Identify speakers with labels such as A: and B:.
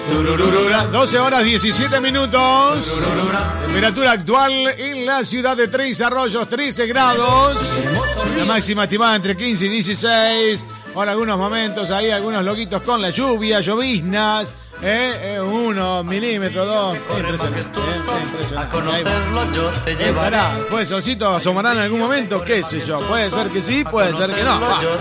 A: 12 horas 17 minutos. Temperatura actual en la ciudad de Tres Arroyos, 13 grados. La máxima estimada entre 15 y 16. Ahora algunos momentos ahí, algunos loquitos con la lluvia, lloviznas. 1 milímetro, 2. Impresionante. Estará, pues solcito asomará en algún momento, qué sé yo. Puede ser que sí, puede ser que no.